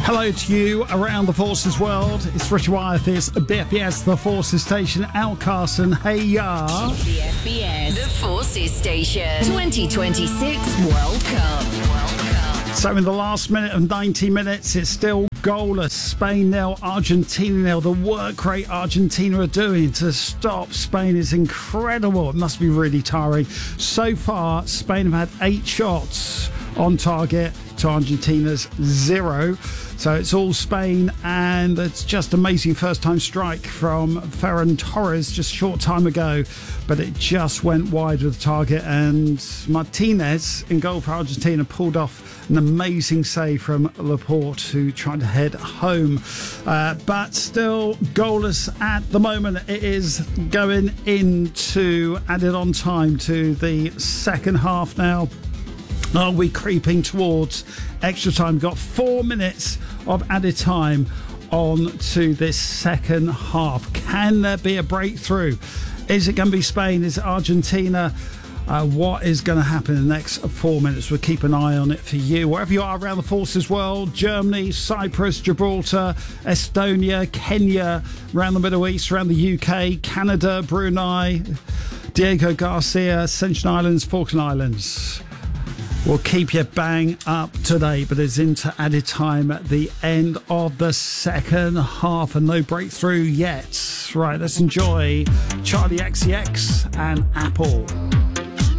Hello to you around the Forces world. It's Richard Wyeth, it's BFBS, the Forces Station, Al Carson, hey ya. BFBS, the Forces Station, 2026 World Cup. So in the last minute of 90 minutes, it's still goalless. Spain nil, Argentina nil. The work rate Argentina are doing to stop Spain is incredible. It must be really tiring. So far, Spain have had 8 shots on target to Argentina's 0. So it's all Spain, and it's just amazing first-time strike from Ferran Torres just a short time ago, but it just went wide of the target, and Martinez in goal for Argentina pulled off an amazing save from Laporte, who tried to head home, but still goalless at the moment. It is going into added on time to the second half now. Are we creeping towards extra time? Got 4 minutes of added time on to this second half. Can there be a breakthrough? Is it going to be Spain? Is it Argentina? What is going to happen in the next 4 minutes? We'll keep an eye on it for you. Wherever you are around the Forces world, Germany, Cyprus, Gibraltar, Estonia, Kenya, around the Middle East, around the UK, Canada, Brunei, Diego Garcia, Ascension Islands, Falkland Islands. We'll keep you bang up to date, but it's into added time at the end of the second half and no breakthrough yet. Right, let's enjoy Charlie XCX and Apple.